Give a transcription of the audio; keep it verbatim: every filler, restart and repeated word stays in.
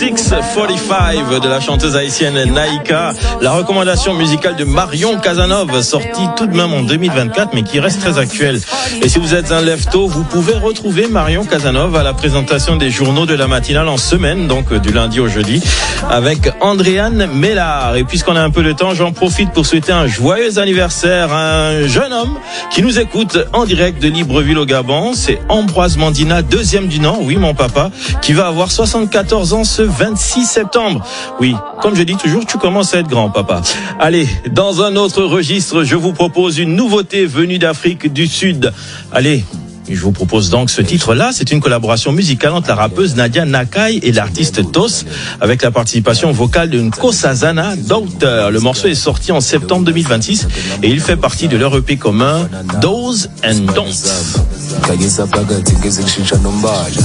six quarante-cinq de la chanteuse haïtienne Naïka, la recommandation musicale de Marion Casanova, sortie tout de même en deux mille vingt-quatre, mais qui reste très actuelle. Et si vous êtes un lève-tôt, vous pouvez retrouver Marion Casanova à la présentation des journaux de la matinale en semaine, donc du lundi au jeudi, avec Andréane Mélard. Et puisqu'on a un peu de temps, j'en profite pour souhaiter un joyeux anniversaire à un jeune homme qui nous écoute en direct de Libreville au Gabon. C'est Ambroise Mandina, deuxième du nom, oui mon papa, qui va avoir soixante-quatorze ans ce vingt-six septembre. Oui, comme je dis toujours, tu commences à être grand, papa. Allez, dans un autre registre, je vous propose une nouveauté venue d'Afrique du Sud. Allez, je vous propose donc ce titre-là. C'est une collaboration musicale entre la rappeuse Nadia Nakai et l'artiste Tos, avec la participation vocale de Nkosazana Doctor. Le morceau est sorti en septembre deux mille vingt-six et il fait partie de leur E P commun Do's and Don'ts.